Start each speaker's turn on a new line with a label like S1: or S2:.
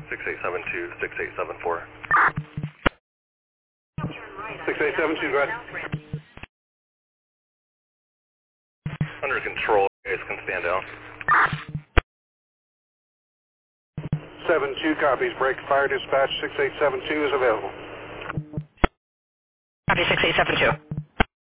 S1: 6872, 6874.
S2: 6872, go ahead.
S1: Under control, you guys can stand down.
S2: 72 copies, break fire dispatch 6872 is available.
S3: Copy 6872.